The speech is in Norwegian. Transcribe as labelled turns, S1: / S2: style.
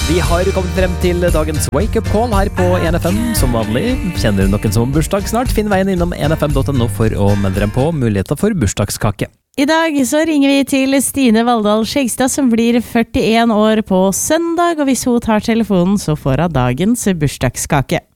S1: Vi har kommet frem til dagens wake-up call her på 1FM. Som vanlig, kjenner du noen som har bursdag snart? Finn veien innom 1FM.no for å melde dem på muligheter for bursdagskake.
S2: I dag så ringer vi til Stine Valldal Skjegstad, som blir 41 år på søndag, og hvis hun tar telefonen så får hun dagens bursdagskake.